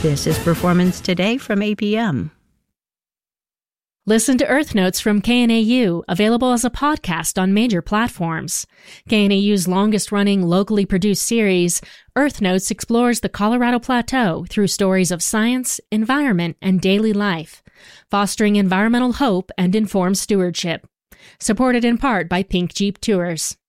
This is Performance Today from APM. Listen to Earth Notes from KNAU, available as a podcast on major platforms. KNAU's longest-running, locally produced series, Earth Notes explores the Colorado Plateau through stories of science, environment, and daily life, fostering environmental hope and informed stewardship. Supported in part by Pink Jeep Tours.